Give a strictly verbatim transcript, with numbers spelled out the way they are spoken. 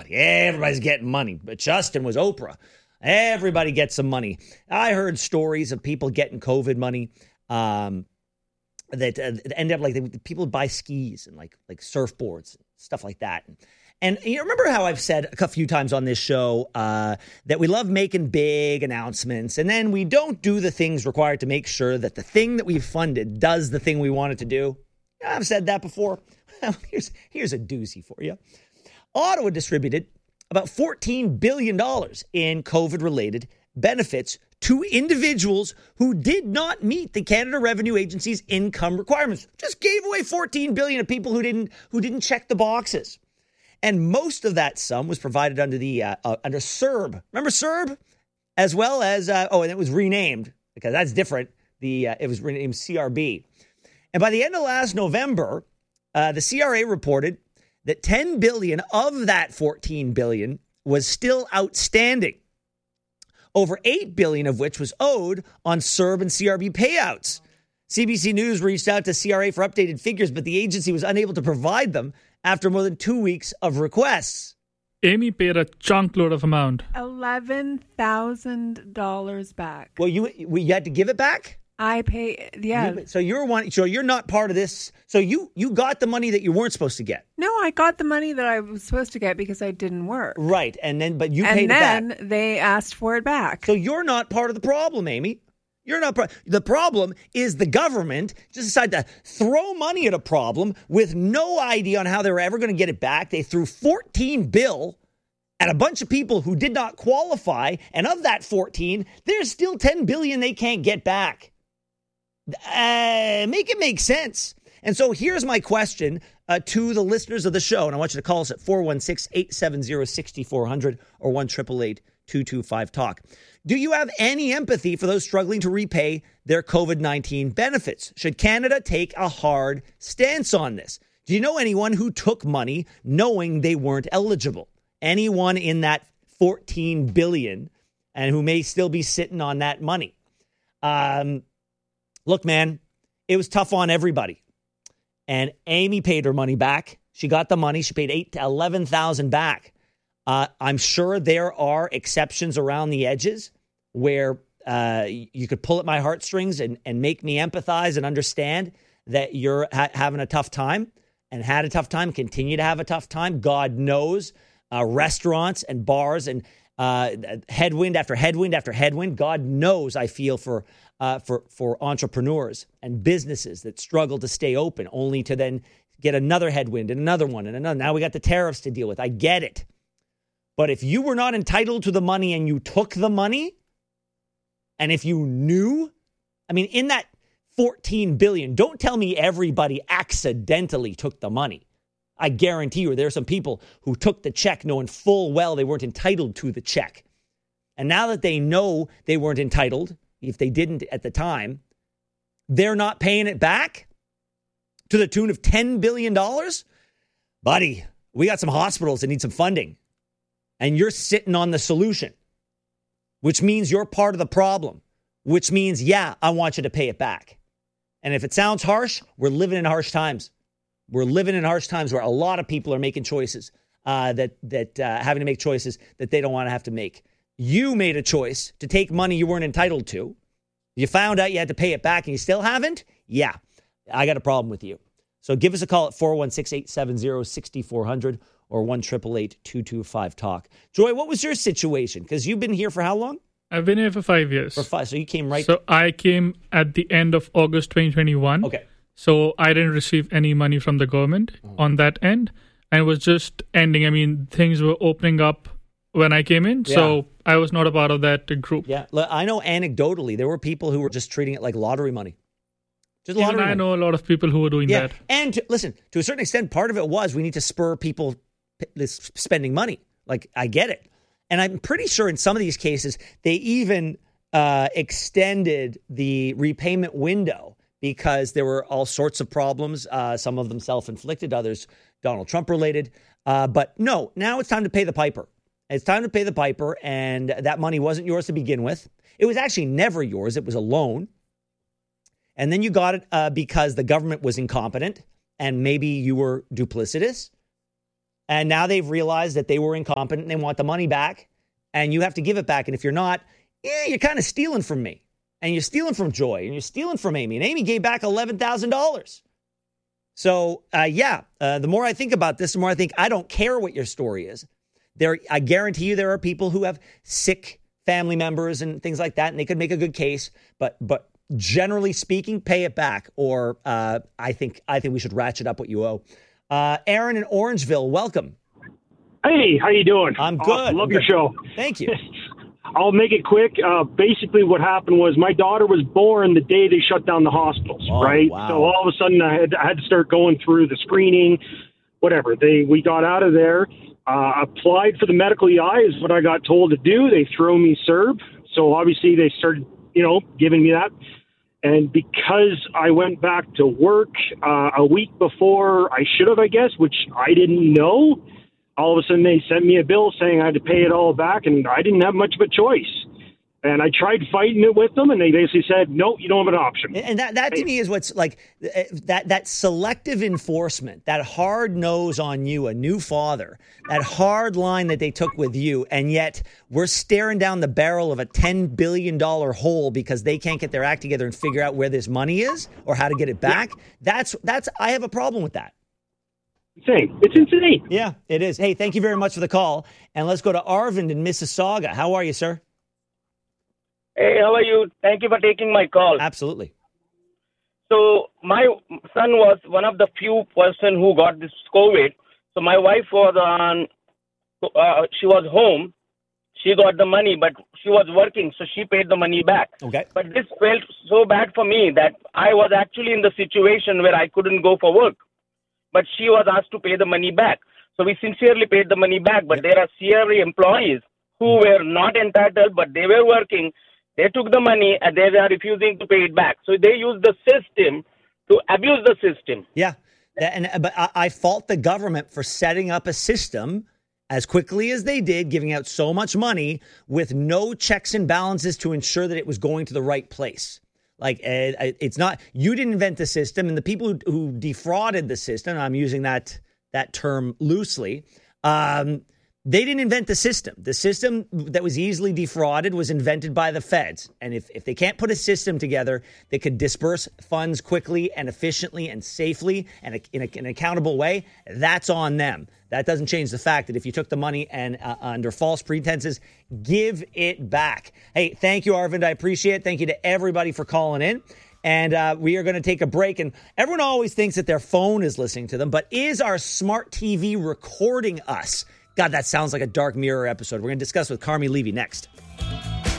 everybody. Everybody's getting money. But Justin was Oprah. Everybody gets some money. I heard stories of people getting COVID money um, that uh, end up like they, people buy skis and like like surfboards and stuff like that. And you remember how I've said a few times on this show uh, that we love making big announcements and then we don't do the things required to make sure that the thing that we've funded does the thing we want it to do. I've said that before. here's, here's a doozy for you. Ottawa distributed about fourteen billion dollars in COVID-related benefits to individuals who did not meet the Canada Revenue Agency's income requirements. Just gave away fourteen billion dollars to people who didn't who didn't check the boxes. And most of that sum was provided under the uh, uh, under CERB. Remember CERB? As well as, uh, oh, and it was renamed, because that's different. The uh, It was renamed C R B. And by the end of last November, uh, the C R A reported that ten billion dollars of that fourteen billion dollars was still outstanding. Over eight billion dollars of which was owed on CERB and C R B payouts. C B C News reached out to C R A for updated figures, but the agency was unable to provide them after more than two weeks of requests. Amy paid a chunk load of amount. eleven thousand dollars back. Well, you you had to give it back? I pay, yeah. You, so you're one. So you're not part of this. So you you got the money that you weren't supposed to get. No, I got the money that I was supposed to get because I didn't work. Right, and then but you and paid it back. And then they asked for it back. So you're not part of the problem, Amy. You're not part. The problem is the government just decided to throw money at a problem with no idea on how they were ever going to get it back. They threw fourteen bill at a bunch of people who did not qualify, and of that fourteen, there's still ten billion they can't get back. Uh, make it make sense. And so here's my question uh, to the listeners of the show. And I want you to call us at four one six, eight seven zero, six four zero zero or one eight eight eight, two two five, talk. Do you have any empathy for those struggling to repay their COVID nineteen benefits? Should Canada take a hard stance on this? Do you know anyone who took money knowing they weren't eligible? Anyone in that fourteen billion dollars and who may still be sitting on that money? Um... Look, man, it was tough on everybody. And Amy paid her money back. She got the money. She paid eight to eleven thousand back. Uh, I'm sure there are exceptions around the edges where uh, you could pull at my heartstrings and, and make me empathize and understand that you're ha- having a tough time and had a tough time, continue to have a tough time. God knows uh, restaurants and bars and uh, headwind after headwind after headwind. God knows I feel for Uh, for, for entrepreneurs and businesses that struggle to stay open, only to then get another headwind and another one and another. Now we got the tariffs to deal with. I get it. But if you were not entitled to the money and you took the money, and if you knew, I mean, in that fourteen billion dollars, don't tell me everybody accidentally took the money. I guarantee you there are some people who took the check knowing full well they weren't entitled to the check. And now that they know they weren't entitled, if they didn't at the time, they're not paying it back to the tune of ten billion dollars? Buddy, we got some hospitals that need some funding. And you're sitting on the solution, which means you're part of the problem, which means, yeah, I want you to pay it back. And if it sounds harsh, we're living in harsh times. We're living in harsh times where a lot of people are making choices, uh, that, that uh, having to make choices that they don't want to have to make. You made a choice to take money you weren't entitled to. You found out you had to pay it back and you still haven't? Yeah, I got a problem with you. So give us a call at four one six, eight seven zero, six four zero zero or one eight eight eight, two two five, talk. Joy, what was your situation? Because you've been here for how long? I've been here for five years. For five, so you came right... So I came at the end of August twenty twenty-one. Okay. So I didn't receive any money from the government mm-hmm. on that end. And it was just ending. I mean, things were opening up when I came in. Yeah. So I was not a part of that group. Yeah. I know anecdotally, there were people who were just treating it like lottery money. Just lottery Even I money. know a lot of people who were doing yeah. that. And to, listen, to a certain extent, part of it was we need to spur people this spending money. Like, I get it. And I'm pretty sure in some of these cases, they even uh, extended the repayment window because there were all sorts of problems. Uh, some of them self-inflicted, others Donald Trump related. Uh, but no, now it's time to pay the piper. It's time to pay the piper, and that money wasn't yours to begin with. It was actually never yours. It was a loan. And then you got it uh, because the government was incompetent, and maybe you were duplicitous. And now they've realized that they were incompetent and they want the money back. And you have to give it back. And if you're not, yeah, you're kind of stealing from me. And you're stealing from Joy. And you're stealing from Amy. And Amy gave back eleven thousand dollars. So, uh, yeah, uh, the more I think about this, the more I think I don't care what your story is. There, I guarantee you there are people who have sick family members and things like that, and they could make a good case. But but generally speaking, pay it back, or uh, I think I think we should ratchet up what you owe. Uh, Aaron in Orangeville, welcome. Hey, how you doing? I'm good. Awesome. Love I'm your good. show. Thank you. I'll make it quick. Uh, basically, what happened was my daughter was born the day they shut down the hospitals, oh, right? Wow. So all of a sudden, I had, I had to start going through the screening, whatever. They we got out of there, uh, applied for the medical E I is what I got told to do. They throw me C E R B. So obviously, they started, you know, giving me that. And because I went back to work uh, a week before I should have, I guess, which I didn't know, all of a sudden they sent me a bill saying I had to pay it all back, and I didn't have much of a choice. And I tried fighting it with them, and they basically said, no, you don't have an option. And that, that to me is what's like that that selective enforcement, that hard nose on you, a new father, that hard line that they took with you, and yet we're staring down the barrel of a ten billion dollars hole because they can't get their act together and figure out where this money is or how to get it back. Yeah. That's that's I have a problem with that. Insane. It's insane. Yeah, it is. Hey, thank you very much for the call. And let's go to Arvind in Mississauga. How are you, sir? Hey, how are you? Thank you for taking my call. Absolutely. So my son was one of the few person who got this COVID. So my wife was on, uh, she was home. She got the money, but she was working, so she paid the money back. Okay. But this felt so bad for me that I was actually in the situation where I couldn't go for work. But she was asked to pay the money back. So we sincerely paid the money back. But yep. there are C R E employees who were not entitled, but they were working. They took the money and they are refusing to pay it back. So they use the system to abuse the system. Yeah. And, but I, I fault the government for setting up a system as quickly as they did, giving out so much money with no checks and balances to ensure that it was going to the right place. Like, uh, it's not, you didn't invent the system, and the people who, who defrauded the system, I'm using that that term loosely, um, they didn't invent the system. The system that was easily defrauded was invented by the feds. And if, if they can't put a system together that could disperse funds quickly and efficiently and safely and in, a, in an accountable way, that's on them. That doesn't change the fact that if you took the money and uh, under false pretenses, give it back. Hey, thank you, Arvind. I appreciate it. Thank you to everybody for calling in. And uh, we are going to take a break. And everyone always thinks that their phone is listening to them. But is our smart T V recording us? God, that sounds like a Dark Mirror episode. We're going to discuss with Carmi Levy next.